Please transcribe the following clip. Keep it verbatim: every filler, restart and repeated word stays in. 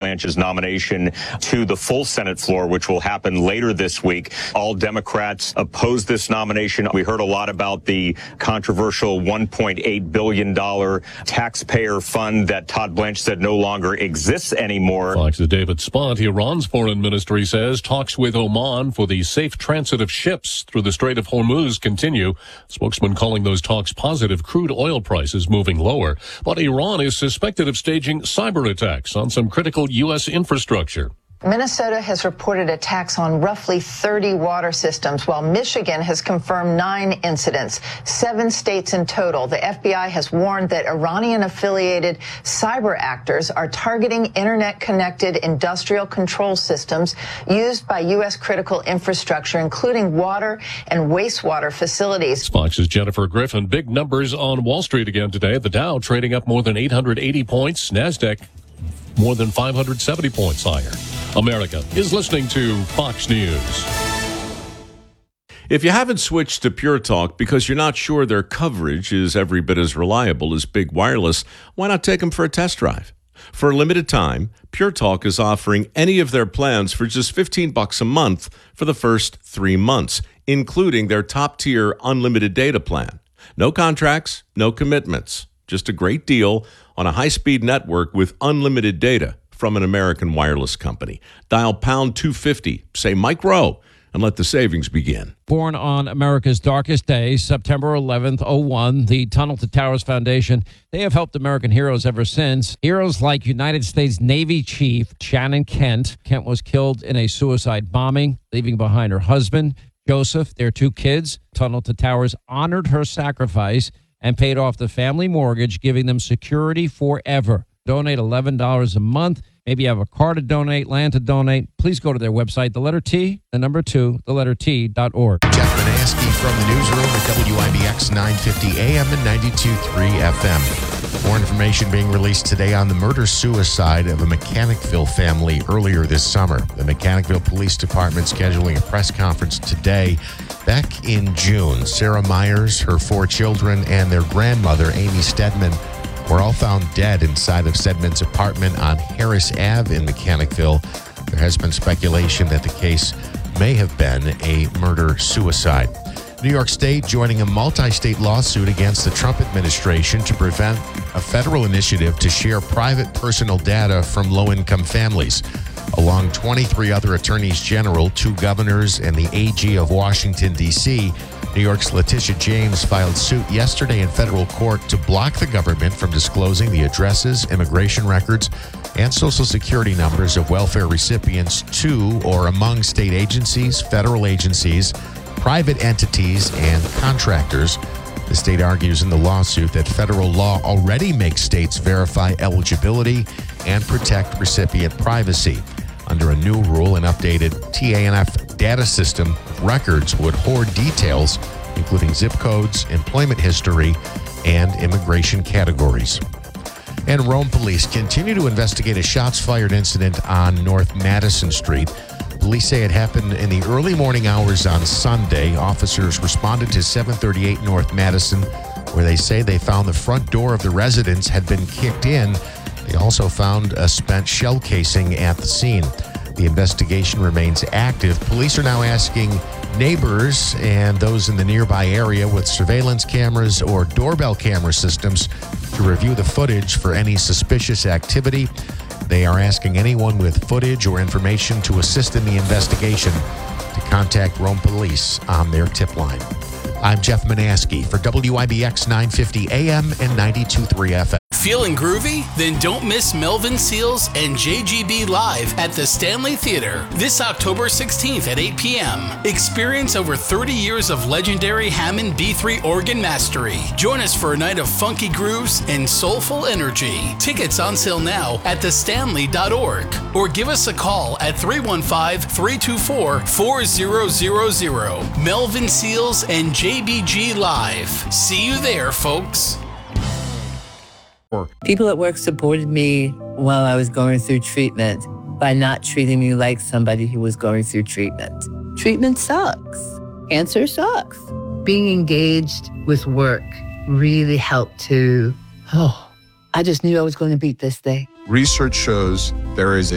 Blanche's nomination to the full Senate floor, which will happen later this week. All Democrats oppose this nomination. We heard a lot about the controversial one point eight billion dollars taxpayer fund that Todd Blanche said no longer exists anymore. Fox's David Spott. Iran's foreign ministry says talks with Oman for the safe transit of ships through the Strait of Hormuz continue. Spokesman calling those talks positive. Crude oil prices moving lower. But Iran is suspected of staging cyber attacks on some critical U S infrastructure. Minnesota has reported attacks on roughly thirty water systems, while Michigan has confirmed nine incidents, seven states in total. The F B I has warned that Iranian-affiliated cyber actors are targeting internet-connected industrial control systems used by U S critical infrastructure, including water and wastewater facilities. Fox's Jennifer Griffin. Big numbers on Wall Street again today. The Dow trading up more than eight hundred eighty points. NASDAQ more than five hundred seventy points higher. America is listening to Fox News. If you haven't switched to Pure Talk because you're not sure their coverage is every bit as reliable as Big Wireless, why not take them for a test drive? For a limited time, Pure Talk is offering any of their plans for just fifteen bucks a month for the first three months, including their top-tier unlimited data plan. No contracts, no commitments. Just a great deal on a high-speed network with unlimited data from an American wireless company. Dial pound two fifty, say Mike Rowe, and let the savings begin. Born on America's darkest day, September eleventh, oh one, the Tunnel to Towers Foundation, they have helped American heroes ever since. Heroes like United States Navy Chief Shannon Kent. Kent was killed in a suicide bombing, leaving behind her husband, Joseph, their two kids. Tunnel to Towers honored her sacrifice and paid off the family mortgage, giving them security forever. Donate eleven dollars a month. Maybe you have a car to donate, land to donate. Please go to their website, the letter T, the number two, the letter T dot org. Jeff Manaski from the newsroom at W I B X nine fifty A M and ninety-two point three F M. More information being released today on the murder-suicide of a Mechanicville family earlier this summer. The Mechanicville Police Department scheduling a press conference today. Back in June, Sarah Myers, her four children, and their grandmother, Amy Stedman, were all found dead inside of Stedman's apartment on Harris Avenue in Mechanicville. There has been speculation that the case may have been a murder-suicide. New York State joining a multi-state lawsuit against the Trump administration to prevent a federal initiative to share private personal data from low-income families. Along twenty-three other attorneys general, two governors, and the A G of Washington, D C, New York's Letitia James filed suit yesterday in federal court to block the government from disclosing the addresses, immigration records, and Social Security numbers of welfare recipients to or among state agencies, federal agencies, private entities, and contractors. The state argues in the lawsuit that federal law already makes states verify eligibility and protect recipient privacy. Under a new rule, an updated T A N F data system of records would hoard details, including zip codes, employment history, and immigration categories. And Rome police continue to investigate a shots-fired incident on North Madison Street. Police say it happened in the early morning hours on Sunday. Officers responded to seven thirty-eight North Madison, where they say they found the front door of the residence had been kicked in. They also found a spent shell casing at the scene. The investigation remains active. Police are now asking neighbors and those in the nearby area with surveillance cameras or doorbell camera systems to review the footage for any suspicious activity. They are asking anyone with footage or information to assist in the investigation to contact Rome Police on their tip line. I'm Jeff Manaski for W I B X nine fifty A M and ninety-two point three F M. Feeling groovy? Then don't miss Melvin Seals and J G B live at the Stanley Theater this October sixteenth at eight p.m. Experience over thirty years of legendary Hammond B three organ mastery. Join us for a night of funky grooves and soulful energy. Tickets on sale now at the stanley dot org or give us a call at three one five, three two four, four zero zero zero. Melvin Seals and J B G live. See you there, folks. People at work supported me while I was going through treatment by not treating me like somebody who was going through treatment. Treatment sucks. Cancer sucks. Being engaged with work really helped to, oh, I just knew I was going to beat this thing. Research shows there is a